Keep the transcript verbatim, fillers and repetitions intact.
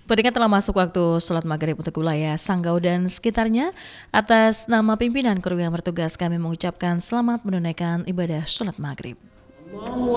Ketika telah masuk waktu sholat maghrib untuk wilayah Sanggau dan sekitarnya, atas nama pimpinan kru yang bertugas kami mengucapkan selamat menunaikan ibadah sholat maghrib.